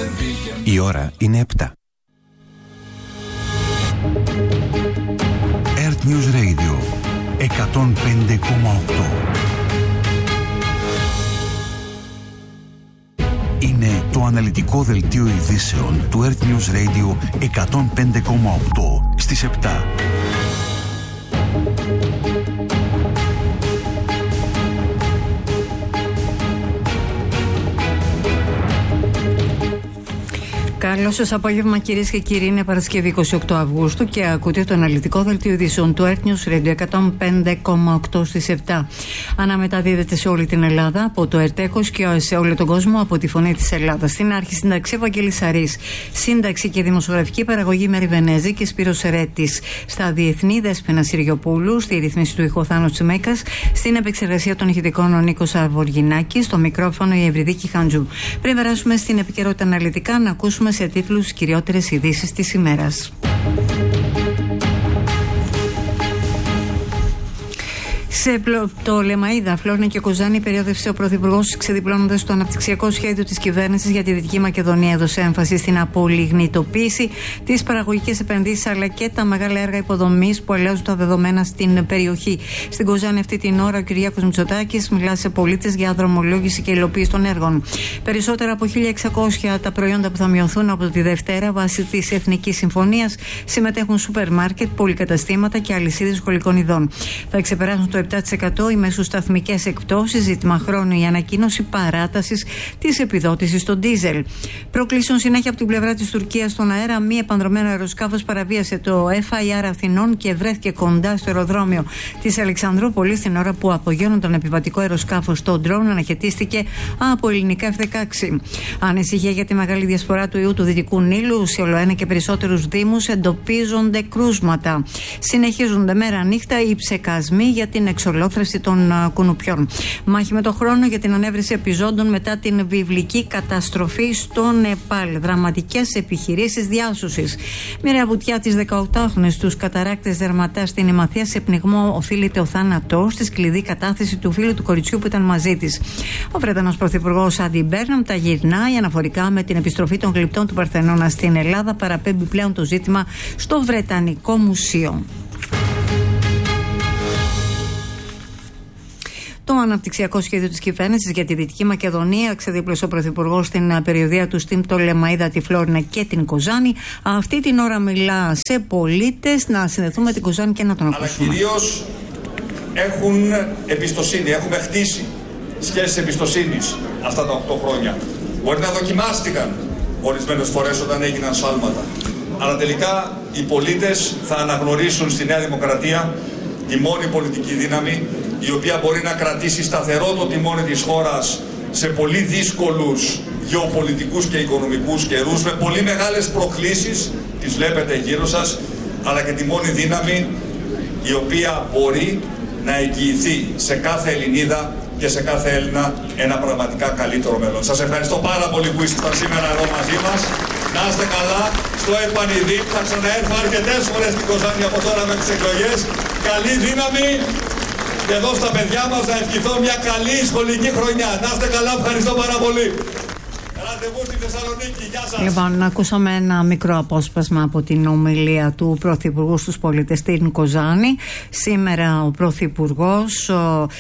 Η ώρα είναι 7. Earth News Radio 105,8. Είναι το αναλυτικό δελτίο ειδήσεων του Earth News Radio 105,8 στις 7. Καλώς σας απόγευμα, κυρίες και κύριοι. Είναι Παρασκευή 28 Αυγούστου και ακούτε το αναλυτικό δελτίο ειδήσεων του Earth News Radio 105,8 στις 7. Αναμεταδίδεται σε όλη την Ελλάδα από το ΕΡΤΕΚΟΣ και σε όλο τον κόσμο από τη Φωνή της Ελλάδας. Στην αρχή σύνταξη Ευαγγέλης Σαρής. Σύνταξη και δημοσιογραφική παραγωγή Μέρη Βενέζη και Σπύρος Ερέτης. Στα διεθνή Δέσποινα Συριοπούλου. Στη ρύθμιση του ήχου Θάνος Τσιμέκας. Στην επεξεργασία των ηχητικών ο Νίκος Αρβοργινάκης. Στο μικρόφωνο η Ευρυδίκη Χαντζού. Πριν περάσουμε στην επικαιρότητα αναλυτικά, να ακούσουμε σε τίτλους κυριότερες ειδήσεις της ημέρας. Σε το Λεμαΐδα, Φλόρινα και Κοζάνη περιόδευσε ο Πρωθυπουργός, ξεδιπλώνοντας το αναπτυξιακό σχέδιο της κυβέρνησης για τη Δυτική Μακεδονία. Έδωσε έμφαση στην απολιγνητοποίηση, τις παραγωγικές επενδύσεις αλλά και τα μεγάλα έργα υποδομής που αλλάζουν τα δεδομένα στην περιοχή. Στην Κοζάνη αυτή την ώρα ο Κυριάκος Μητσοτάκης μιλά σε πολίτες για δρομολόγηση και υλοποίηση των έργων. Περισσότερα από 1.600 τα προϊόντα που θα μειωθούν από τη Δευτέρα βάσει της Εθνικής Συμφωνίας. Συμμετέχουν σούπερ μάρκετ, πολυκαταστήματα και αλυσίδες σχολικών ειδών. Θα ξεπεράσουν το 7% οι μεσοσταθμικές εκπτώσεις, ζήτημα χρόνου η ανακοίνωση παράτασης της επιδότησης στο ντίζελ. Προκλήσεων συνέχεια από την πλευρά της Τουρκίας στον αέρα. Μη επανδρωμένο αεροσκάφος παραβίασε το FIR Αθηνών και βρέθηκε κοντά στο αεροδρόμιο της Αλεξανδρούπολης την ώρα που απογειώνουν τον επιβατικό αεροσκάφος. Το ντρόουν αναχαιτίστηκε από ελληνικά F-16. Ανησυχία για τη μεγάλη διασπορά του ιού του Δυτικού Νείλου. Σε ολοένα και περισσότερους δήμους εντοπίζονται κρούσματα. Συνεχίζονται μέρα νύχτα οι ψεκασμοί για την εξολόθρευση των κουνουπιών. Μάχη με το χρόνο για την ανέβρεση επιζώντων μετά την βιβλική καταστροφή στο Νεπάλ. Δραματικές επιχειρήσεις διάσωσης. Μοιραία βουτιά της 18χρονης στους καταράκτες Δερματά στην Ημαθία. Σε πνιγμό οφείλεται ο θάνατός της, κλειδί κατάθεση του φίλου του κοριτσιού που ήταν μαζί της. Ο Βρετανός Πρωθυπουργός Άντι Μπέρναμ τα γυρνάει αναφορικά με την επιστροφή των γλυπτών του Παρθενώνα στην Ελλάδα. Παραπέμπει πλέον το ζήτημα στο Βρετανικό Μουσείο. Το αναπτυξιακό σχέδιο της κυβέρνησης για τη Δυτική Μακεδονία ξεδίπλωσε ο Πρωθυπουργός στην περιοδεία του στην το Λεμαΐδα, τη Φλόρινα και την Κοζάνη. Αυτή την ώρα μιλά σε πολίτες. Να συνδεθούμε με την Κοζάνη και να τον ακούσουμε. Αλλά κυρίως έχουν εμπιστοσύνη, έχουμε χτίσει σχέσεις εμπιστοσύνης αυτά τα 8 χρόνια. Μπορεί να δοκιμάστηκαν ορισμένες φορές όταν έγιναν σφάλματα. Αλλά τελικά οι πολίτες θα αναγνωρίσουν στη Νέα Δημοκρατία τη μόνη πολιτική δύναμη η οποία μπορεί να κρατήσει σταθερό το τιμόνι της χώρας σε πολύ δύσκολους γεωπολιτικούς και οικονομικούς καιρούς, με πολύ μεγάλες προκλήσεις, τις βλέπετε γύρω σας, αλλά και τη μόνη δύναμη η οποία μπορεί να εγγυηθεί σε κάθε Ελληνίδα και σε κάθε Έλληνα ένα πραγματικά καλύτερο μέλλον. Σας ευχαριστώ πάρα πολύ που ήσασταν σήμερα εδώ μαζί μας. Να είστε καλά, στο επανειδή, θα ξαναέρθω αρκετές φορές στην Κοζάνη από τώρα με τις εκλογές. Καλή δύναμη και εδώ στα παιδιά μας να ευχηθώ μια καλή σχολική χρονιά. Να είστε καλά, ευχαριστώ πάρα πολύ. Ραντεβού στη Θεσσαλονίκη, γεια σας. Λοιπόν, ακούσαμε ένα μικρό απόσπασμα από την ομιλία του Πρωθυπουργού στους πολίτες στην Κοζάνη. Σήμερα ο Πρωθυπουργός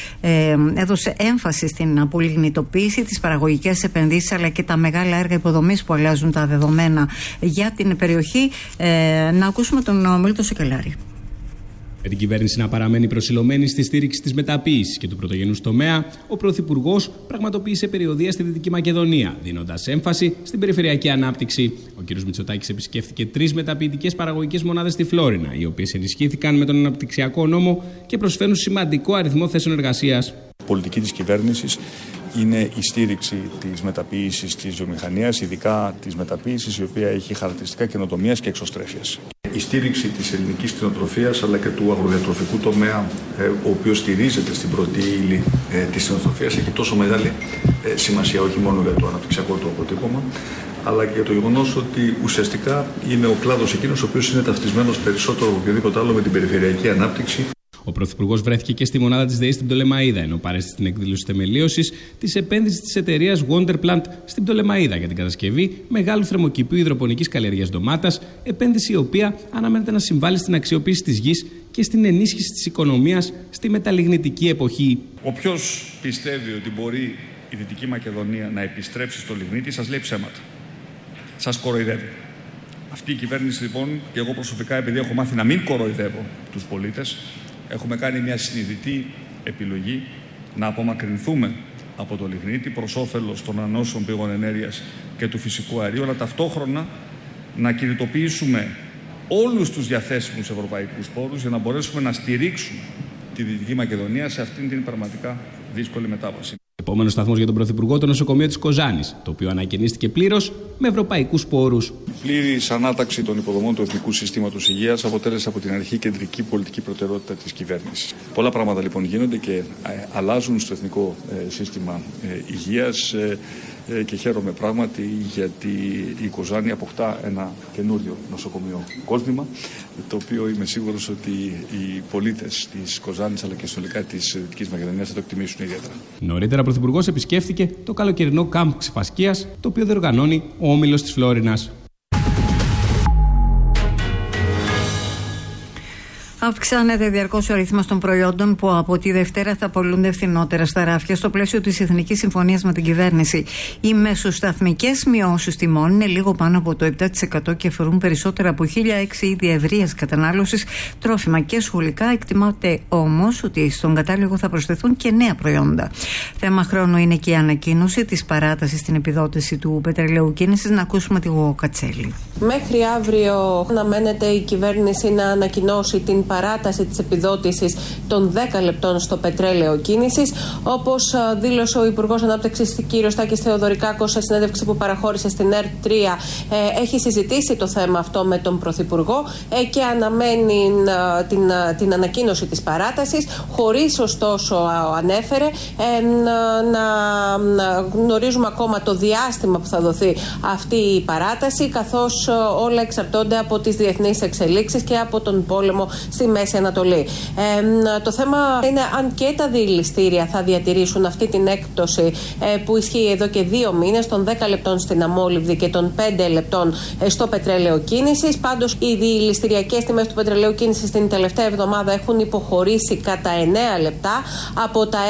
έδωσε έμφαση στην απολιγνητοποίηση, τις παραγωγικές επενδύσεις αλλά και τα μεγάλα έργα υποδομής που αλλάζουν τα δεδομένα για την περιοχή. Να ακούσουμε τον Μίλτο Σεκελάρη. Με την κυβέρνηση να παραμένει προσιλωμένη στη στήριξη της μεταποίησης και του πρωτογενούς τομέα, ο Πρωθυπουργός πραγματοποίησε περιοδεία στη Δυτική Μακεδονία, δίνοντας έμφαση στην περιφερειακή ανάπτυξη. Ο κ. Μητσοτάκης επισκέφθηκε 3 μεταποιητικές παραγωγικές μονάδες στη Φλόρινα, οι οποίες ενισχύθηκαν με τον αναπτυξιακό νόμο και προσφέρουν σημαντικό αριθμό θέσεων εργασίας. Η πολιτική της κυβέρνησης είναι η στήριξη της μεταποίησης της βιομηχανίας, ειδικά της μεταποίησης η οποία έχει χαρακτηριστικά καινοτομίας και εξωστρέφειας. Η στήριξη της ελληνικής κτηνοτροφίας αλλά και του αγροδιατροφικού τομέα, ο οποίος στηρίζεται στην πρώτη ύλη της κτηνοτροφίας, έχει τόσο μεγάλη σημασία όχι μόνο για το αναπτυξιακό του αποτύπωμα, αλλά και για το γεγονός ότι ουσιαστικά είναι ο κλάδος εκείνος ο οποίος είναι ταυτισμένος περισσότερο από οποιοδήποτε άλλο με την περιφερειακή ανάπτυξη. Ο Πρωθυπουργός βρέθηκε και στη μονάδα της ΔΕΗ στην Πτολεμαΐδα, ενώ παρέστη στην εκδήλωση θεμελίωσης της επένδυσης της εταιρείας Wonderplant στην Πτολεμαΐδα για την κατασκευή μεγάλου θερμοκηπίου υδροπονικής καλλιέργειας ντομάτας, επένδυση η οποία αναμένεται να συμβάλλει στην αξιοποίηση της γης και στην ενίσχυση της οικονομίας στη μεταλλιγνητική εποχή. Όποιος πιστεύει ότι μπορεί η Δυτική Μακεδονία να επιστρέψει στο λιγνίτη, σας λέει ψέματα. Σας κοροϊδεύει. Αυτή η κυβέρνηση, λοιπόν, και εγώ προσωπικά, επειδή έχω μάθει να μην κοροϊδεύω τους πολίτες, έχουμε κάνει μια συνειδητή επιλογή να απομακρυνθούμε από το λιγνίτη προς όφελος των ανανεώσιμων πηγών ενέργειας και του φυσικού αερίου, αλλά ταυτόχρονα να κινητοποιήσουμε όλους τους διαθέσιμους ευρωπαϊκούς πόρους για να μπορέσουμε να στηρίξουμε τη Δυτική Μακεδονία σε αυτήν την πραγματικά δύσκολη μετάβαση. Επόμενος σταθμός για τον Πρωθυπουργό, το νοσοκομείο της Κοζάνης, το οποίο ανακαινίστηκε πλήρως με ευρωπαϊκούς πόρους. Πλήρης ανάταξη των υποδομών του Εθνικού Συστήματος Υγείας αποτέλεσε από την αρχή κεντρική πολιτική προτεραιότητα της κυβέρνησης. Πολλά πράγματα λοιπόν γίνονται και αλλάζουν στο Εθνικό Σύστημα Υγείας και χαίρομαι πράγματι γιατί η Κοζάνη αποκτά ένα καινούριο νοσοκομείο κόσμημα, το οποίο είμαι σίγουρος ότι οι πολίτες της Κοζάνης αλλά και συνολικά της Δυτικής Μακεδονίας θα το εκτιμήσουν ιδιαίτερα. Νωρίτερα ο Πρωθυπουργός επισκέφθηκε το καλοκαιρινό κάμπ Ξεφασκίας, το οποίο διοργανώνει ο Όμιλος της Φλόρινας. Αυξάνεται διαρκώς ο αριθμός των προϊόντων που από τη Δευτέρα θα πωλούνται φθηνότερα στα ράφια στο πλαίσιο της Εθνικής Συμφωνίας με την κυβέρνηση. Οι μεσοσταθμικές μειώσεις τιμών είναι λίγο πάνω από το 7% και αφορούν περισσότερα από 1.006 είδη ευρείας κατανάλωσης, τρόφιμα και σχολικά. Εκτιμάται όμως ότι στον κατάλογο θα προσθεθούν και νέα προϊόντα. Θέμα χρόνου είναι και η ανακοίνωση της παράτασης στην επιδότηση του πετρελαίου κίνησης. Να ακούσουμε τη Γογό Κατσέλη. Μέχρι αύριο αναμένεται η κυβέρνηση να ανακοινώσει την παράταση της επιδότησης των 10 λεπτών στο πετρέλαιο κίνησης. Όπως δήλωσε ο Υπουργός Ανάπτυξης κ. Στάκης Θεοδωρικάκος σε συνέντευξη που παραχώρησε στην ΕΡΤ3, έχει συζητήσει το θέμα αυτό με τον Πρωθυπουργό και αναμένει την ανακοίνωση της παράτασης, χωρίς ωστόσο, ανέφερε, να γνωρίζουμε ακόμα το διάστημα που θα δοθεί αυτή η παράταση, καθώς όλα εξαρτώνται από τις διεθνείς εξελίξεις και από τον πόλεμο στη Μέση Ανατολή. Το θέμα είναι αν και τα διελιστήρια θα διατηρήσουν αυτή την έκπτωση που ισχύει εδώ και 2 μήνες, των 10 λεπτών στην αμόλυβδη και των 5 λεπτών στο πετρέλαιο κίνησης. Πάντως, οι διελιστηριακές τιμές του πετρελαίου κίνησης την τελευταία εβδομάδα έχουν υποχωρήσει κατά 9 λεπτά, από τα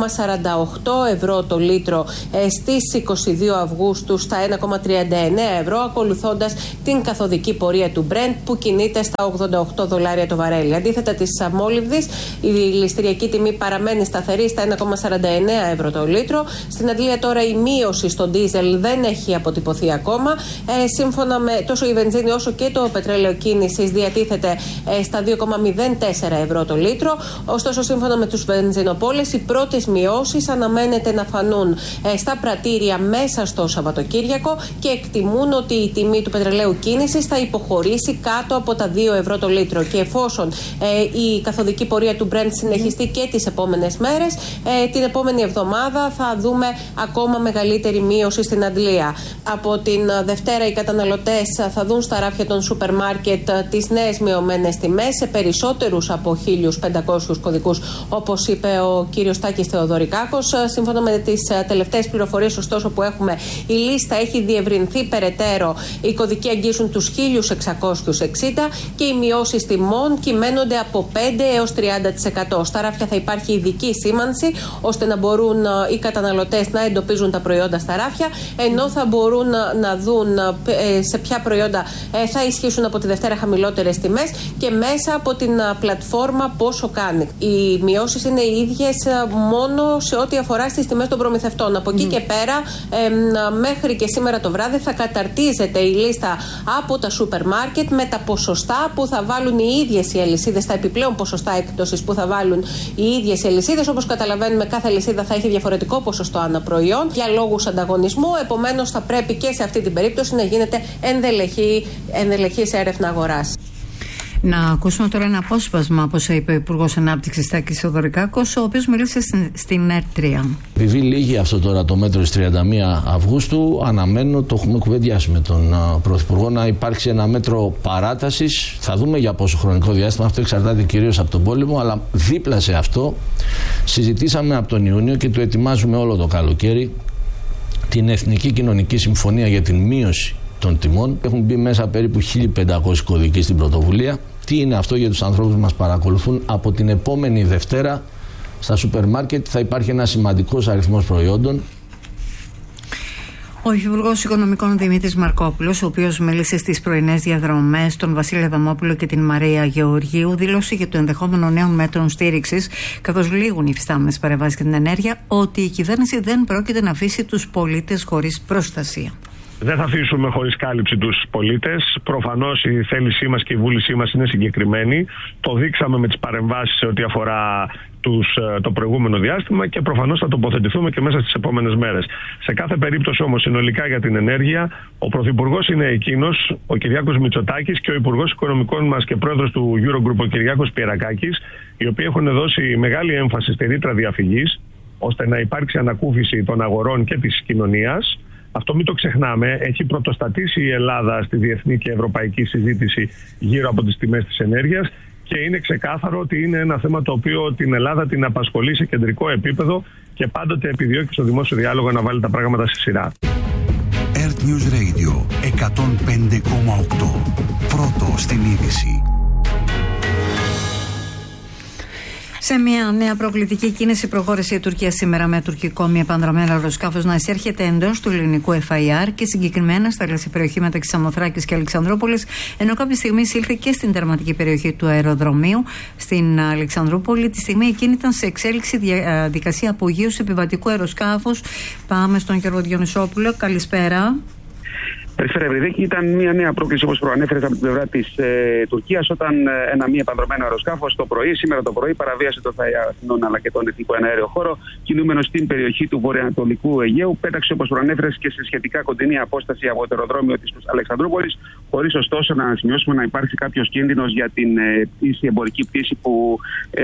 1,48 ευρώ το λίτρο στις 22 Αυγούστου στα 1,39 ευρώ, ακολουθώντας την καθοδική πορεία του Brent που κινείται στα $88 το βαρέλι. Αντίθετα της αμόλυβδης, η ληστηριακή τιμή παραμένει σταθερή στα 1,49 ευρώ το λίτρο. Στην Αγγλία τώρα η μείωση στο ντίζελ δεν έχει αποτυπωθεί ακόμα. Σύμφωνα με τόσο η βενζίνη όσο και το πετρέλαιο κίνησης διατίθεται στα 2,04 ευρώ το λίτρο. Ωστόσο, σύμφωνα με τους βενζινοπόλες, οι πρώτες μειώσεις αναμένεται να φανούν στα πρατήρια μέσα στο Σαββατοκύριακο και εκτιμούν ότι η τιμή του πετρελαίου κίνησης θα υποχωρήσει κάτω από τα 2 ευρώ το λίτρο. Και εφόσον η καθοδική πορεία του Brent συνεχιστεί και τις επόμενες μέρες, την επόμενη εβδομάδα θα δούμε ακόμα μεγαλύτερη μείωση στην Αγγλία. Από την Δευτέρα οι καταναλωτές θα δουν στα ράφια των σούπερ μάρκετ τις νέες μειωμένες τιμές σε περισσότερους από 1.500 κωδικούς, όπως είπε ο κύριος Στάκης Θεοδωρικάκος. Σύμφωνα με τις τελευταίες πληροφορίες, ωστόσο, που έχουμε, η λίστα έχει διευρυνθεί περαιτέρω. Οι κωδικοί αγγίζουν τους 1.660 και οι μειώσεις τιμών κυμαίνονται από 5 έως 30%. Στα ράφια θα υπάρχει ειδική σήμανση, ώστε να μπορούν οι καταναλωτές να εντοπίζουν τα προϊόντα στα ράφια, ενώ θα μπορούν να δουν σε ποια προϊόντα θα ισχύσουν από τη Δευτέρα χαμηλότερες τιμές και μέσα από την πλατφόρμα πόσο κάνει. Οι μειώσεις είναι οι ίδιες μόνο σε ό,τι αφορά στις τιμές των προμηθευτών. Από εκεί και πέρα, μέχρι και σήμερα το βράδυ θα καταρτίζεται η λίστα από τα σούπερ μάρκετ με τα ποσοστά που θα βάλουν οι ίδιες οι αλυσίδες, τα επιπλέον ποσοστά έκπτωσης που θα βάλουν οι ίδιες οι αλυσίδες. Όπως καταλαβαίνουμε, κάθε αλυσίδα θα έχει διαφορετικό ποσοστό ανά προϊόν για λόγους ανταγωνισμού. Επομένως, θα πρέπει και σε αυτή την περίπτωση να γίνεται ενδελεχής έρευνα αγοράς. Να ακούσουμε τώρα ένα απόσπασμα από όσα είπε ο Υπουργός Ανάπτυξης Τάκης Θεοδωρικάκος, ο οποίος μίλησε στην ΕΡΤ3. Επειδή λύγει αυτό τώρα το μέτρο στις 31 Αυγούστου, αναμένω, το έχουμε κουβεντιάσει με τον Πρωθυπουργό, να υπάρξει ένα μέτρο παράτασης. Θα δούμε για πόσο χρονικό διάστημα, αυτό εξαρτάται κυρίως από τον πόλεμο, αλλά δίπλα σε αυτό συζητήσαμε από τον Ιούνιο και το ετοιμάζουμε όλο το καλοκαίρι την Εθνική Κοινωνική Συμφωνία για την μείωση των τιμών. Έχουν μπει μέσα περίπου 1.500 κωδικοί στην πρωτοβουλία. Τι είναι αυτό για τους ανθρώπους που μας παρακολουθούν? Από την επόμενη Δευτέρα στα σούπερ μάρκετ θα υπάρχει ένα σημαντικός αριθμός προϊόντων. Ο Υφυπουργός Οικονομικών Δημήτρης Μαρκόπουλος, ο οποίος μίλησε στις πρωινές διαδρομές τον Βασίλη Αδαμόπουλο και την Μαρία Γεωργίου, δήλωσε για το ενδεχόμενο νέων μέτρων στήριξης, καθώς λήγουν οι υφιστάμενες παρεμβάσεις για την ενέργεια, ότι η κυβέρνηση δεν πρόκειται να αφήσει τους πολίτες χωρίς προστασία. Δεν θα αφήσουμε χωρίς κάλυψη τους πολίτες. Προφανώς η θέλησή μας και η βούλησή μας είναι συγκεκριμένη. Το δείξαμε με τις παρεμβάσεις σε ό,τι αφορά το προηγούμενο διάστημα και προφανώς θα τοποθετηθούμε και μέσα στις επόμενες μέρες. Σε κάθε περίπτωση όμως, συνολικά για την ενέργεια, ο Πρωθυπουργός είναι εκείνος, ο Κυριάκος Μητσοτάκης, και ο Υπουργός Οικονομικών μας και Πρόεδρος του Eurogroup, ο Κυριάκος Πιερακάκης, οι οποίοι έχουν δώσει μεγάλη έμφαση στη ρήτρα διαφυγής, ώστε να υπάρξει ανακούφιση των αγορών και της κοινωνίας. Αυτό μην το ξεχνάμε, έχει πρωτοστατήσει η Ελλάδα στη διεθνή και ευρωπαϊκή συζήτηση γύρω από τις τιμές της ενέργειας και είναι ξεκάθαρο ότι είναι ένα θέμα το οποίο την Ελλάδα την απασχολεί σε κεντρικό επίπεδο και πάντοτε επιδιώκει στο δημόσιο διάλογο να βάλει τα πράγματα στη σειρά. Earth News Radio 105,8. Πρώτο στην είδηση. Σε μια νέα προκλητική κίνηση προχώρησε η Τουρκία σήμερα με τουρκικό μη επανδρομένο αεροσκάφος να εισέρχεται εντός του ελληνικού FIR και συγκεκριμένα στα θαλασσία περιοχή μεταξύ Σαμοθράκης και Αλεξανδρούπολης, ενώ κάποια στιγμή εισήλθε και στην τερματική περιοχή του αεροδρομίου στην Αλεξανδρούπολη. Τη στιγμή εκείνη ήταν σε εξέλιξη διαδικασία απογείωσης επιβατικού αεροσκάφους. Πάμε στον Γιώργο Διονυσόπουλο. Καλησπέρα. Καλησπέρα, Ευρυδίκη. Ήταν μια νέα πρόκληση, όπως προανέφερες, από την πλευρά της Τουρκίας, όταν ένα μη επανδρομένο αεροσκάφος σήμερα το πρωί, παραβίασε το Αθηνών αλλά και τον εθνικό εναέριο χώρο, κινούμενο στην περιοχή του βορειοανατολικού Αιγαίου. Πέταξε, όπως προανέφερες, και σε σχετικά κοντινή απόσταση από το αεροδρόμιο της Αλεξανδρούπολης, χωρίς ωστόσο να σημειώσουμε να υπάρξει κάποιος κίνδυνος για την εμπορική πτήση που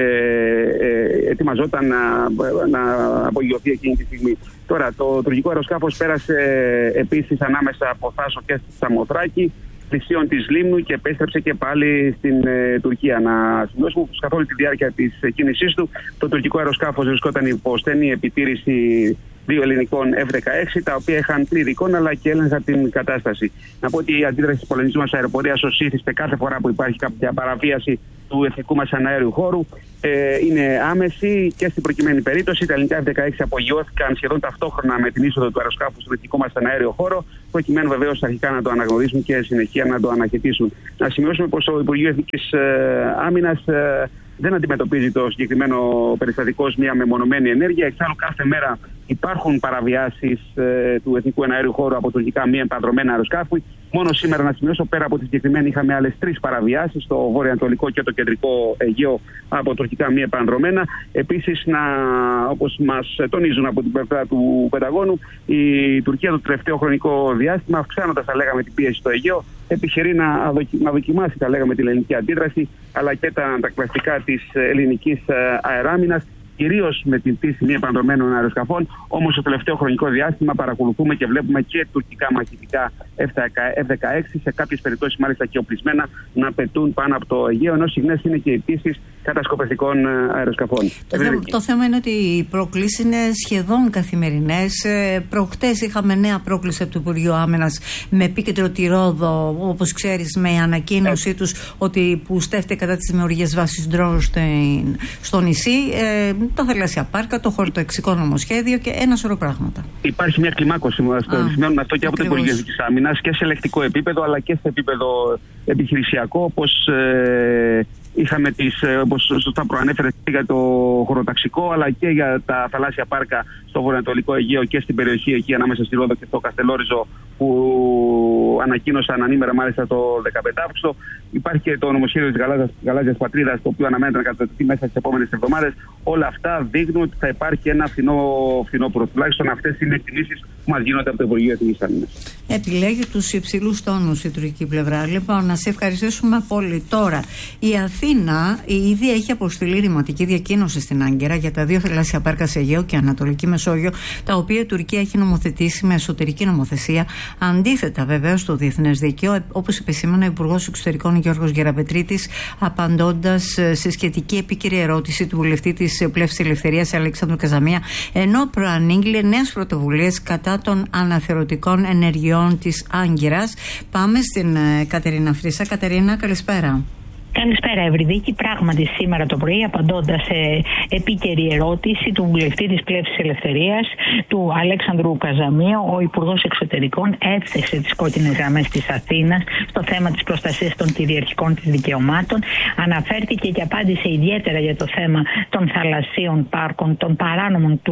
ετοιμαζόταν να απογειωθεί εκείνη τη στιγμή. Τώρα, το τουρκικό αεροσκάφος πέρασε επίσης ανάμεσα από Θάσο και στη Σαμοθράκη, πλησίων της Λίμνου, και επέστρεψε και πάλι στην Τουρκία. Να σημειώσουμε πως καθ' όλη τη διάρκεια της κίνησής του, το τουρκικό αεροσκάφος βρισκόταν υπό στενή επιτήρηση δύο ελληνικών F-16, τα οποία είχαν πλήρη εικόνα αλλά και έλεγχαν την κατάσταση. Να πω ότι η αντίδραση της πολεμικής μας αεροπορίας, ως ήθιστε κάθε φορά που υπάρχει κάποια παραβίαση του εθνικού μας αναέριου χώρου, είναι άμεση, και στην προκειμένη περίπτωση τα ελληνικά F-16 απογειώθηκαν σχεδόν ταυτόχρονα με την είσοδο του αεροσκάφου στον εθνικό μας αναέριο χώρο, προκειμένου βεβαίως αρχικά να το αναγνωρίσουν και συνεχεία να το αναχαιτήσουν. Να σημειώσουμε πως το Υπουργείο Εθνικής Άμυνας δεν αντιμετωπίζει το συγκεκριμένο περιστατικό ως μια μεμονωμένη ενέργεια. Εξάλλου, κάθε μέρα υπάρχουν παραβιάσεις του εθνικού εναέριου χώρου από τουρκικά μη επανδρομένα αεροσκάφη. Μόνο σήμερα, να σημειώσω, πέρα από τη συγκεκριμένη, είχαμε άλλες 3 παραβιάσεις στο βορειοανατολικό και το κεντρικό Αιγαίο από τουρκικά μη επανδρομένα. Επίσης, όπως μας τονίζουν από την πλευρά του Πενταγώνου, η Τουρκία το τελευταίο χρονικό διάστημα, αυξάνοντας, θα λέγαμε, την πίεση στο Αιγαίο, επιχειρεί να δοκιμάσει, θα λέγαμε, την ελληνική αντίδραση, αλλά και τα κλασικά της ελληνικής αεράμινας, κυρίως με την πτήση μη επανδρομένων αεροσκαφών. Όμως το τελευταίο χρονικό διάστημα παρακολουθούμε και βλέπουμε και τουρκικά μαχητικά F-16, σε κάποιες περιπτώσεις μάλιστα και οπλισμένα, να πετούν πάνω από το Αιγαίο, ενώ συχνές είναι και οι πτήσεις κατασκοπευτικών αεροσκαφών. Το θέμα είναι ότι οι προκλήσεις είναι σχεδόν καθημερινές. Προχτές είχαμε νέα πρόκληση από το Υπουργείο Άμυνας με επίκεντρο τη Ρόδο, όπως ξέρεις, με ανακοίνωσή τους ότι που στέφεται κατά τις δημιουργίες βάσης ντρόουν στο νησί, τα θαλάσσια πάρκα, το χωροταξικό νομοσχέδιο και ένα σωρό πράγματα. Υπάρχει μια κλιμάκωση, σημαίνουμε αυτό, και από το Υπουργείο Εθνικής Άμυνας και σε ελεκτικό επίπεδο αλλά και σε επίπεδο επιχειρησιακό, όπως είχαμε όπως σωστά προανέφερε, για το χωροταξικό αλλά και για τα θαλάσσια πάρκα στο βορειοανατολικό Αιγαίο και στην περιοχή εκεί ανάμεσα στη Ρόδο και στο Καστελόριζο, που ανακοίνωσαν ανήμερα μάλιστα το 15 Αύγουστο. Υπάρχει και το νομοσχέδιο της Γαλάζιας Πατρίδας, το οποίο αναμένεται να κατατεθεί μέσα στις επόμενες εβδομάδες. Όλα αυτά δείχνουν ότι θα υπάρχει ένα φθινόπωρο. Τουλάχιστον αυτές είναι οι εκτιμήσεις που μας γίνονται από το Υπουργείο Εθνικής Άμυνας. Επιλέγει τους υψηλούς τόνους η τουρκική πλευρά. Λοιπόν, να σε ευχαριστήσουμε πολύ. Τώρα, η Αθήνα ήδη έχει αποστείλει ρηματική διακοίνωση στην Άγκυρα για τα 2 θαλάσσια πάρκα σε Αιγαίο και Ανατολική Μεσόγειο, τα οποία η Τουρκία έχει νομοθετήσει με εσωτερική νομοθεσία, αντίθετα βεβαίως στο διεθνές δίκαιο, όπως επισήμανε ο Υπουργός Εξωτερικών Γιώργος Γεραπετρίτης, απαντώντας σε σχετική επίκαιρη ερώτηση του βουλευτή της Πλεύσης Ελευθερίας Αλέξανδρου Καζαμία, ενώ προανήγγειλε νέες πρωτοβουλίες κατά των αναθερωτικών ενεργειών της Άγκυρας. Πάμε στην Κατερίνα Φρύσα. Κατερίνα, καλησπέρα. Καλησπέρα, Ευρυδίκη. Πράγματι, σήμερα το πρωί, απαντώντας σε επίκαιρη ερώτηση του βουλευτή της Πλεύσης Ελευθερίας, του Αλέξανδρου Καζαμίου, ο Υπουργός Εξωτερικών έφτασε τις κόκκινες γραμμές της Αθήνας στο θέμα της προστασίας των κυριαρχικών της δικαιωμάτων. Αναφέρθηκε και απάντησε ιδιαίτερα για το θέμα των θαλασσίων πάρκων, των παράνομων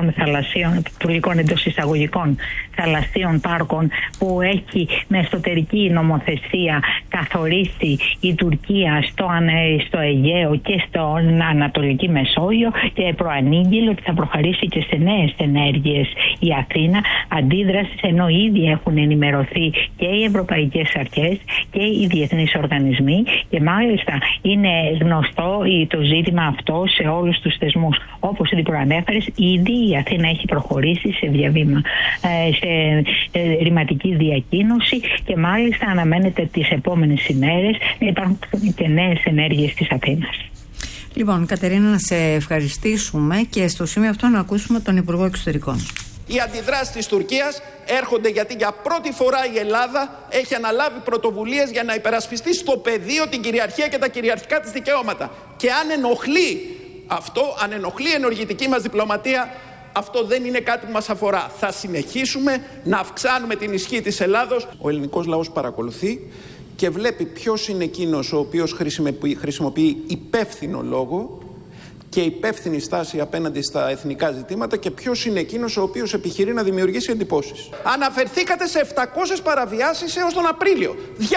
τουρκικών εντός εισαγωγικών θαλασσίων πάρκων, που έχει με εσωτερική νομοθεσία καθορίσει η Τουρκία στο Αιγαίο και στην Ανατολική Μεσόγειο, και προανήγγειλε ότι θα προχωρήσει και σε νέες ενέργειες η Αθήνα αντίδρασης, ενώ ήδη έχουν ενημερωθεί και οι ευρωπαϊκές αρχές και οι διεθνείς οργανισμοί, και μάλιστα είναι γνωστό το ζήτημα αυτό σε όλους τους θεσμούς. Όπως ήδη προανέφερες, ήδη η Αθήνα έχει προχωρήσει σε διαβήμα, σε ρηματική διακοίνωση, και μάλιστα αναμένεται τις επόμενες ημέρες να υπάρχουν και νέες ενέργειες της Αθήνας. Λοιπόν, Κατερίνα, να σε ευχαριστήσουμε και στο σημείο αυτό να ακούσουμε τον Υπουργό Εξωτερικών. Οι αντιδράσεις της Τουρκίας έρχονται γιατί για πρώτη φορά η Ελλάδα έχει αναλάβει πρωτοβουλίες για να υπερασπιστεί στο πεδίο την κυριαρχία και τα κυριαρχικά της δικαιώματα. Και αν ενοχλεί αυτό, αν ενοχλεί η ενεργητική μας διπλωματία, αυτό δεν είναι κάτι που μας αφορά. Θα συνεχίσουμε να αυξάνουμε την ισχύ της Ελλάδος. Ο ελληνικός λαός παρακολουθεί και βλέπει ποιος είναι εκείνος ο οποίος χρησιμοποιεί υπεύθυνο λόγο και υπεύθυνη στάση απέναντι στα εθνικά ζητήματα, και ποιος είναι εκείνος ο οποίος επιχειρεί να δημιουργήσει εντυπώσεις. Αναφερθήκατε σε 700 παραβιάσεις έως τον Απρίλιο.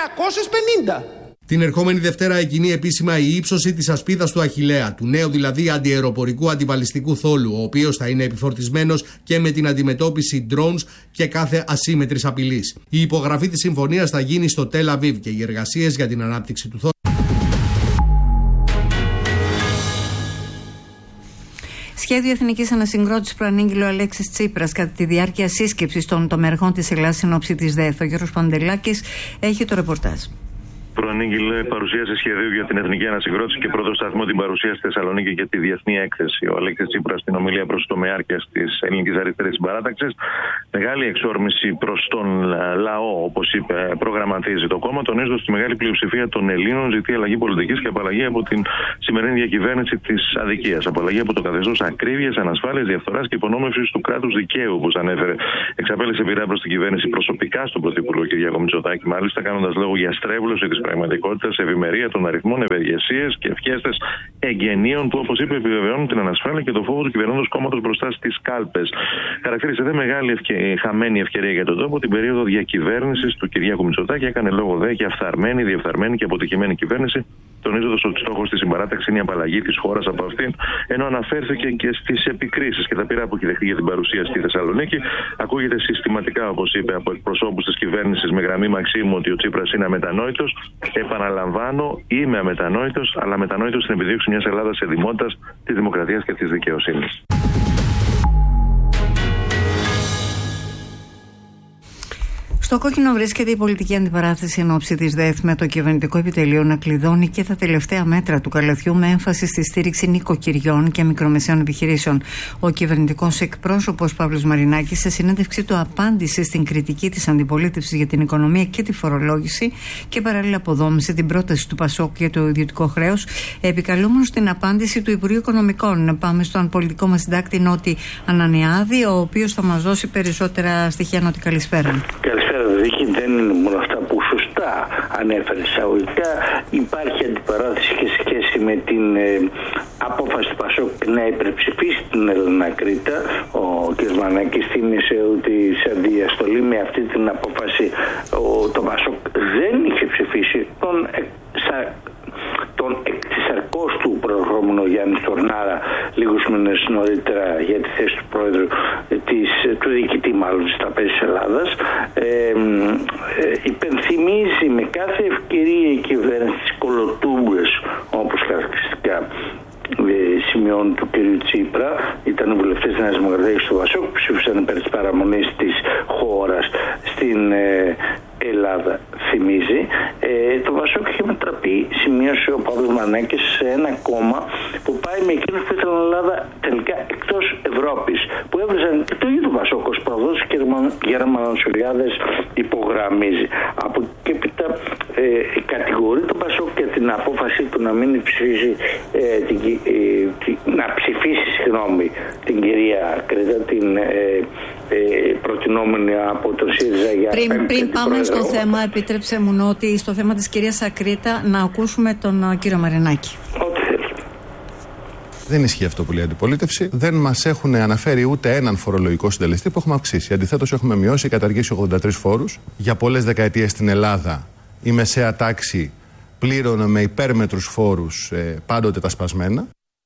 250! Την ερχόμενη Δευτέρα εκκινεί επίσημα η ύψωση της ασπίδας του Αχιλλέα, του νέου δηλαδή αντιαεροπορικού αντιβαλιστικού θόλου, ο οποίος θα είναι επιφορτισμένος και με την αντιμετώπιση drones και κάθε ασύμμετρης απειλής. Η υπογραφή της συμφωνίας θα γίνει στο Τελ Αβίβ και οι εργασίες για την ανάπτυξη του θόλου. Σχέδιο εθνικής ανασυγκρότησης προανήγγειλε ο Αλέξης Τσίπρας κατά τη διάρκεια σύσκεψης των τομεαρχών της Ελλάδας εν ώψη της ΔΕΘ. Ο Γιώργος Παντελάκης έχει το ρεπορτάζ. Προανήγγειλε παρουσίαση σχεδίου για την εθνική ανασυγκρότηση και πρώτο σταθμό την παρουσία στη Θεσσαλονίκη και τη διεθνή έκθεση. Ο Αλέξης Τσίπρας στην ομιλία προς το τομεάρχες της Ελληνικής Αριστερής Συμπαράταξης. Μεγάλη εξόρμηση προς τον λαό, όπως είπε, προγραμματίζει το κόμμα, τονίζοντας τη μεγάλη πλειοψηφία των Ελλήνων ζητεί αλλαγή πολιτικής και απαλλαγή από την σημερινή διακυβέρνηση της αδικίας. Απαλλαγή από το καθεστώς ακρίβειας, ανασφάλειας, διαφθοράς και υπονόμευσης του κράτους δικαίου, όπως ανέφερε. Εξαπέλυσε πειρά προς την κυβέρνηση προσωπικά στον Πρωθυπουργό κ. Μητσοτάκη, μάλιστα κάνοντας λόγο για στρέβλωση της πραγματικότητας, ευημερία των αριθμών, ευεργεσίες και ευχέστες εγγενείων που, όπως είπε, επιβεβαιώνουν την ανασφάλεια και το φόβο του κυβερνώντος κόμματος μπροστά στις κάλπες. Χαρακτήρισε δε μεγάλη χαμένη ευκαιρία για τον τόπο την περίοδο διακυβέρνησης του Κυριάκου Μητσοτάκη. Έκανε λόγο δε για φθαρμένη, διεφθαρμένη και αποτυχημένη κυβέρνηση, τονίζοντας ότι στόχος της συμπαράταξης είναι η απαλλαγή της χώρας από αυτήν, ενώ αναφέρθηκε και στις επικρίσεις και τα πειρά που έχει δεχτεί για την παρουσία στη Θεσσαλονίκη. Ακούγεται συστηματικά, όπως είπε, από εκπροσώπους της κυβέρνησης με γραμμή Μαξίμου ότι ο Τσίπρας είναι αμετανόητος. Επαναλαμβάνω, είμαι αμετανόητος, αλλά αμετανόητος στην επιδίωξη μιας Ελλάδας εδημότητας, της δημοκρατίας και της δικαιοσύνης. Στο κόκκινο βρίσκεται η πολιτική αντιπαράθεση εν ώψη της ΔΕΘ, με το κυβερνητικό επιτελείο να κλειδώνει και τα τελευταία μέτρα του καλαθιού με έμφαση στη στήριξη νοικοκυριών και μικρομεσαίων επιχειρήσεων. Ο κυβερνητικός εκπρόσωπος Παύλος Μαρινάκης, σε συνέντευξή του, απάντησε στην κριτική της αντιπολίτευσης για την οικονομία και τη φορολόγηση και παράλληλα αποδόμησε την πρόταση του ΠΑΣΟΚ για το ιδιωτικό χρέος, επικαλούμενος την απάντηση του Υπουργείου Οικονομικών. Πάμε στον πολιτικό μας συντάκτη Νότι Ανανιάδη, ο οποίος θα μας δώσει περισσότερα στοιχεία. Νότι, καλησπέρα. Καλησπέρα, Δίκη. Δεν είναι μόνο αυτά που σωστά ανέφερε εισαγωγικά. Υπάρχει αντιπαράθεση και σε σχέση με την απόφαση του ΠΑΣΟΚ να υπερψηφίσει την Ελληνακρίτα. Ο κ. Μανάκης θύμισε ότι σε διαστολή με αυτή την απόφαση το ΠΑΣΟΚ δεν είχε ψηφίσει τον εκ της αρκός του προχωρούμενο Γιάννη Στορνάρα λίγους μήνες νωρίτερα για τη θέση του πρόεδρου του διοικητή μάλλον της Τραπέζης Ελλάδας. Υπενθυμίζει με κάθε ευκαιρία η κυβέρνηση της κολοτούμπες, όπως χαρακτηριστικά σημειώνει του κ. Τσίπρα. Ήταν οι βουλευτές της Νέας Δημοκρατίας του ΠΑΣΟΚ που ψήφισαν υπέρ της παραμονής της χώρας στην Ελλάδα, θυμίζει. Το ΠΑΣΟΚ είχε μετραπεί, σημείωσε ο Παύλος Μανάκης, σε ένα κόμμα που πάει με εκείνους που ήθελαν Ελλάδα τελικά εκτός Ευρώπης, που έβριζαν και το ίδιο ΠΑΣΟΚ ως προδότης και Γερμανοσουριάδες υπογραμμίζει. Από εκεί έπειτα κατηγορεί το ΠΑΣΟΚ για την απόφαση του να μην ψηφίσει να ψηφίσει την κυρία Κρήτα, την προτινόμενη από τον ΣΥΡΙΖΑ για πριν πάμε στο θέμα, επιτρέψε μου ότι στο θέμα της κυρίας Ακρίτα να ακούσουμε τον κύριο Μαρινάκη. Δεν ισχύει αυτό που λέει η αντιπολίτευση. Δεν μας έχουν αναφέρει ούτε έναν φορολογικό συντελεστή που έχουμε αυξήσει. Αντιθέτως, έχουμε μειώσει ή καταργήσει 83 φόρους. Για πολλές δεκαετίες στην Ελλάδα η μεσαία τάξη πλήρωνε με υπέρμετρους φόρους πάντοτε τα σπασμένα.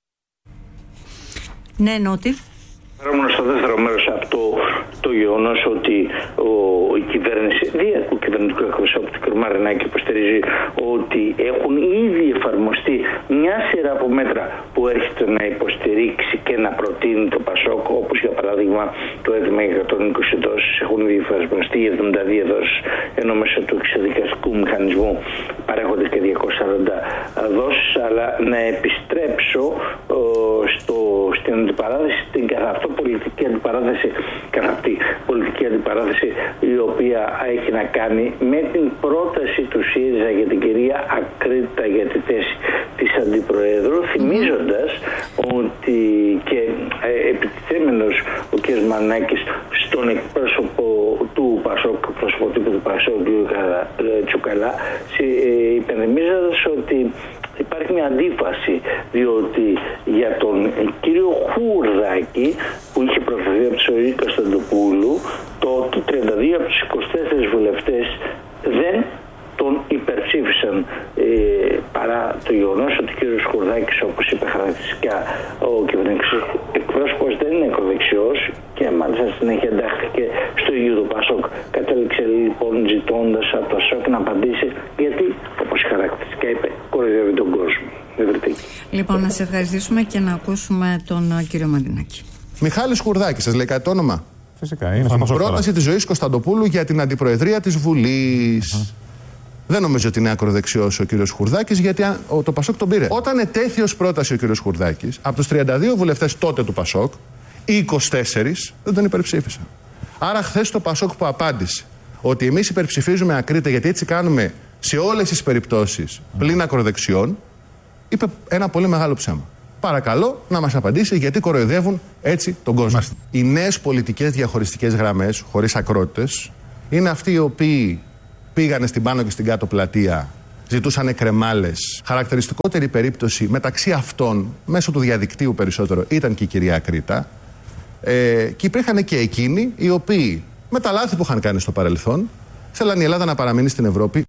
Ναι, Νότι. Ήμουν στο δεύτερο μέρος από το γεγονός ότι η κυβέρνηση, δια του κυβερνητικού εκπροσώπου του κ. Μαρινάκη, υποστηρίζει ότι έχουν ήδη εφαρμοστεί μια σειρά από μέτρα που έρχεται να υποστηρίξει και να προτείνει το ΠΑΣΟΚ, όπως για παράδειγμα το έτοιμα για 120 δόσεις, έχουν ήδη εφαρμοστεί 72 δόσεις, ενώ μέσω του εξοδικαστικού μηχανισμού παρέχονται και 240 δόσεις. Αλλά να επιστρέψω στην αντιπαράθεση, την καθαυτό πολιτική αντιπαράθεση, πολιτική αντιπαράθεση η οποία έχει να κάνει με την πρόταση του ΣΥΡΙΖΑ για την κυρία Ακρίτα για τη θέση της Αντιπροέδρου, θυμίζοντας ότι και επιτιθέμενος ο κ. Μανάκης στον εκπρόσωπο του ΠΑΣΟΚ, προσωποτύπου του ΠΑΣΟΚ, κ. Τσουκαλά, υπενθυμίζοντας ότι υπάρχει μια αντίφαση, διότι για τον κύριο Χουρδάκη που είχε προφερθεί από τη Ζωή Κωνσταντοπούλου, τότε 32 από τους 24 βουλευτές δεν τον υπερψήφισαν, παρά το γεγονός ότι ο κύριος Χουρδάκης, όπως είπε χαρακτηριστικά ο κυβερνητικός εκπρόσωπος, δεν είναι ακροδεξιός και μάλιστα συνέχεια εντάχθηκε στο ίδιο το ΠΑΣΟΚ. Κατέληξε λοιπόν ζητώντας από το ΠΑΣΟΚ να απαντήσει, γιατί όπως χαρακτηριστικά είπε, κοροϊδεύει τον κόσμο. Λοιπόν, να σε ευχαριστήσουμε και να ακούσουμε τον κύριο Μαρινάκη. Μιχάλης Χουρδάκης, σας λέει κάτι το όνομα? Φυσικά, είναι πρόταση της Ζωής Κωνσταντοπούλου για την αντιπροεδρία της Βουλής. Δεν νομίζω ότι είναι ακροδεξιός ο κύριος Χουρδάκης, γιατί το ΠΑΣΟΚ τον πήρε. Όταν ετέθη ως πρόταση ο κύριος Χουρδάκης, από τους 32 βουλευτές τότε του ΠΑΣΟΚ, οι 24 δεν τον υπερψήφισαν. Άρα χθες το ΠΑΣΟΚ που απάντησε ότι εμείς υπερψηφίζουμε Ακρίτα γιατί έτσι κάνουμε σε όλες τις περιπτώσεις πλην ακροδεξιών, είπε ένα πολύ μεγάλο ψέμα. Παρακαλώ να μας απαντήσει γιατί κοροϊδεύουν έτσι τον κόσμο. Οι νέες πολιτικές διαχωριστικές γραμμές, χωρίς ακρότητες, είναι αυτοί οι οποίοι πήγανε στην πάνω και στην κάτω πλατεία, ζητούσαν κρεμάλες. Χαρακτηριστικότερη περίπτωση μεταξύ αυτών, μέσω του διαδικτύου περισσότερο, ήταν και η κυρία Ακρίτα. Και υπήρχαν και εκείνοι οι οποίοι, με τα λάθη που είχαν κάνει στο παρελθόν, θέλαν η Ελλάδα να παραμείνει στην Ευρώπη.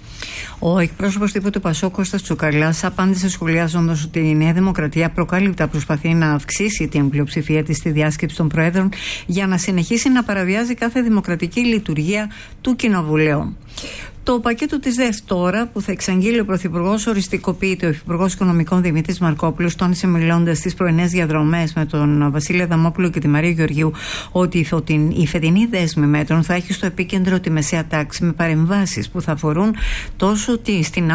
Ο εκπρόσωπος τύπου του ΠΑΣΟΚ, Κώστας Τσουκαλάς, απάντησε σχολιάζοντας ότι η Νέα Δημοκρατία προκάλυπτα προσπαθεί να αυξήσει την πλειοψηφία της στη διάσκεψη των Προέδρων για να συνεχίσει να παραβιάζει κάθε δημοκρατική λειτουργία του Κοινοβουλίου. Το πακέτο της ΔΕΘ τώρα που θα εξαγγείλει ο Πρωθυπουργός οριστικοποιείται. Ο Υφυπουργός Οικονομικών Δημήτρης Μαρκόπουλος τόνισε μιλώντας στις πρωινές διαδρομές με τον Βασίλη Αδαμόπουλο και τη Μαρία Γεωργίου ότι η φετινή δέσμη μέτρων θα έχει στο επίκεντρο τη μεσαία τάξη με παρεμβάσεις που θα αφορούν τόσο στην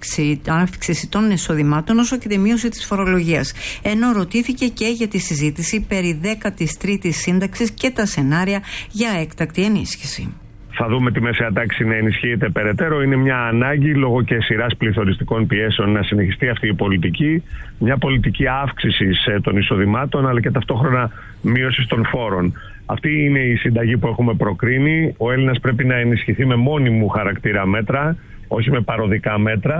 αύξηση των εισοδημάτων όσο και τη μείωση της φορολογίας. Ενώ ρωτήθηκε και για τη συζήτηση περί 13ης σύνταξης και τα σενάρια για έκτακτη ενίσχυση. Θα δούμε τη μεσαία τάξη να ενισχύεται περαιτέρω. Είναι μια ανάγκη λόγω και σειράς πληθωριστικών πιέσεων να συνεχιστεί αυτή η πολιτική. Μια πολιτική αύξησης των εισοδημάτων αλλά και ταυτόχρονα μείωσης των φόρων. Αυτή είναι η συνταγή που έχουμε προκρίνει. Ο Έλληνας πρέπει να ενισχυθεί με μόνιμου χαρακτήρα μέτρα, όχι με παροδικά μέτρα.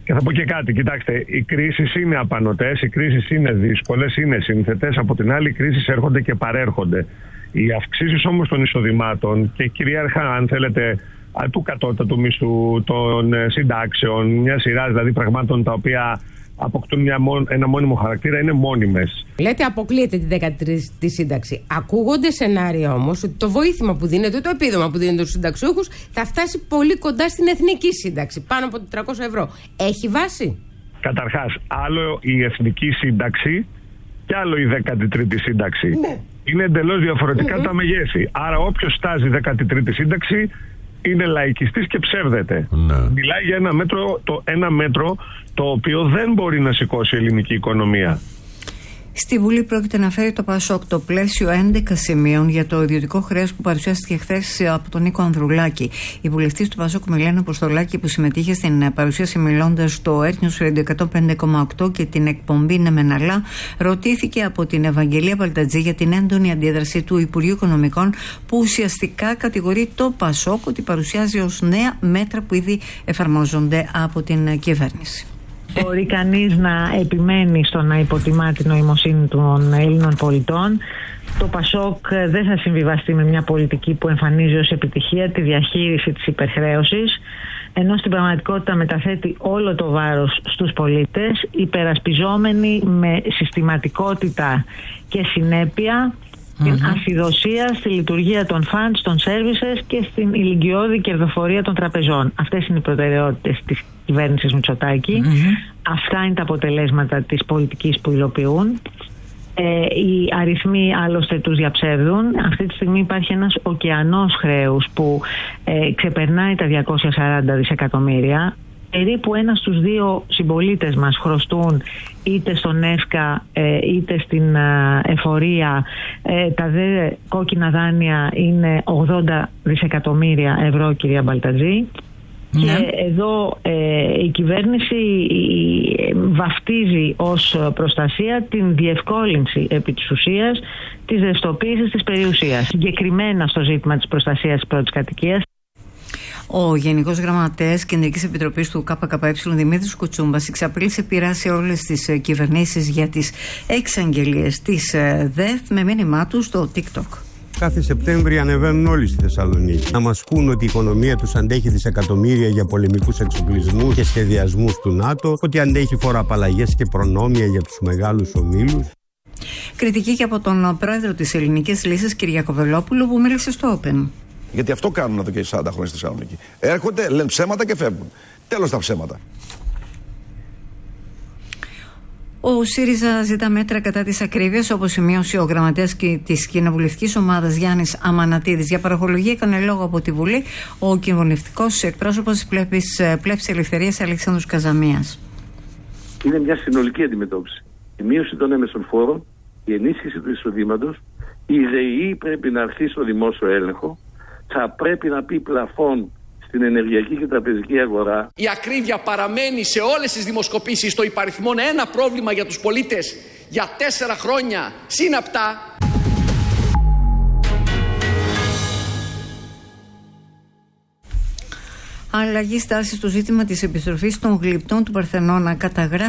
Και θα πω και κάτι, κοιτάξτε, οι κρίσεις είναι απανωτές, οι κρίσεις είναι δύσκολες, είναι σύνθετες. Από την άλλη, οι κρίσεις έρχονται και παρέρχονται. Οι αυξήσεις όμως των εισοδημάτων και κυρίαρχα, αν θέλετε, του κατώτατου μισθού, των συντάξεων, μια σειρά δηλαδή πραγμάτων τα οποία αποκτούν ένα μόνιμο χαρακτήρα, είναι μόνιμες. Λέτε αποκλείεται την 13η σύνταξη. Ακούγονται σενάρια όμως ότι το βοήθημα που δίνεται, το επίδομα που δίνεται στους συνταξιούχους θα φτάσει πολύ κοντά στην εθνική σύνταξη, πάνω από 400 ευρώ. Έχει βάση? Καταρχάς, άλλο η εθνική σύνταξη και άλλο η 13η σύνταξη. Ναι. Είναι εντελώς διαφορετικά τα μεγέθη. Άρα όποιος στάζει 13η σύνταξη είναι λαϊκιστής και ψεύδεται. Μιλάει για ένα μέτρο το οποίο δεν μπορεί να σηκώσει η ελληνική οικονομία. Στη Βουλή πρόκειται να φέρει το ΠΑΣΟΚ το πλαίσιο 11 σημείων για το ιδιωτικό χρέος που παρουσιάστηκε χθες από τον Νίκο Ανδρουλάκη. Η βουλευτής του ΠΑΣΟΚ Μιλένα Αποστολάκη, που συμμετείχε στην παρουσίαση μιλώντας στο Earth News Radio 105,8 και την εκπομπή «Ναι μεν αλλά», ρωτήθηκε από την Ευαγγελία Μπαλτατζή για την έντονη αντίδραση του Υπουργείου Οικονομικών, που ουσιαστικά κατηγορεί το ΠΑΣΟΚ ότι παρουσιάζει ως νέα μέτρα που ήδη εφαρμόζονται από την κυβέρνηση. Μπορεί κανείς να επιμένει στο να υποτιμά την νοημοσύνη των Έλληνων πολιτών. Το ΠΑΣΟΚ δεν θα συμβιβαστεί με μια πολιτική που εμφανίζει ως επιτυχία τη διαχείριση της υπερχρέωσης, ενώ στην πραγματικότητα μεταθέτει όλο το βάρος στους πολίτες, υπερασπιζόμενοι με συστηματικότητα και συνέπεια την ασυδοσία στη λειτουργία των funds, των services και στην ηλικιώδη κερδοφορία των τραπεζών. Αυτές είναι οι προτεραιότητες της κυβέρνησης Μητσοτάκη. Αυτά είναι τα αποτελέσματα της πολιτικής που υλοποιούν. Οι αριθμοί άλλωστε τους διαψεύδουν. Αυτή τη στιγμή υπάρχει ένας ωκεανός χρέους που ξεπερνάει τα 240 δισεκατομμύρια. Περίπου ένας στους δύο συμπολίτες μας χρωστούν είτε στον ΕΦΚΑ είτε στην εφορία. Τα δε κόκκινα δάνεια είναι 80 δισεκατομμύρια ευρώ, κυρία Μπαλτατζή. Και εδώ η κυβέρνηση βαφτίζει ως προστασία την διευκόλυνση επί της ουσίας της ρευστοποίησης της περιουσίας, συγκεκριμένα στο ζήτημα της προστασίας της πρώτης κατοικίας. Ο Γενικός Γραμματέας Κεντρικής Επιτροπής του ΚΚΕ, Δημήτρης Κουτσούμπας, εξαπείλησε πειρά σε όλες τις κυβερνήσεις για τις εξαγγελίες της ΔΕΘ με μήνυμά του στο TikTok. Κάθε Σεπτέμβρη ανεβαίνουν όλοι στη Θεσσαλονίκη να μας πούν ότι η οικονομία τους αντέχει δισεκατομμύρια για πολεμικούς εξοπλισμούς και σχεδιασμούς του ΝΑΤΟ, ότι αντέχει φοροαπαλλαγές και προνόμια για τους μεγάλους ομίλους. Κριτική και από τον πρόεδρο της Ελληνικής Λύσης, Κυριάκο Βελόπουλο, που μίλησε στο Open. Γιατί αυτό κάνουν εδώ και 40 χρόνια στη Θεσσαλονίκη. Έρχονται, λένε ψέματα και φεύγουν. Τέλος τα ψέματα. Ο ΣΥΡΙΖΑ ζητά μέτρα κατά της ακρίβειας, όπως σημείωσε ο γραμματέας της κοινοβουλευτικής ομάδας Γιάννης Αμανατίδης. Για παραχολογία έκανε λόγο από τη Βουλή ο κοινοβουλευτικός εκπρόσωπος της Πλεύσης Ελευθερίας Αλέξανδρος Καζαμίας. Είναι μια συνολική αντιμετώπιση. Η μείωση των έμεσων φόρων, η ενίσχυση του εισοδήματος, η ΔΕΗ πρέπει να αρχίσει στο δημόσιο έλεγχο, θα πρέπει να πει πλαφόν στην ενεργειακή και τραπεζική αγορά. Η ακρίβεια παραμένει σε όλες τις δημοσκοπήσεις το υπαριθμόν ένα πρόβλημα για τους πολίτες για 4 χρόνια σύναπτα. Αλλαγή στάση στο ζήτημα της επιστροφής των γλυπτών του Παρθενώνα καταγράφει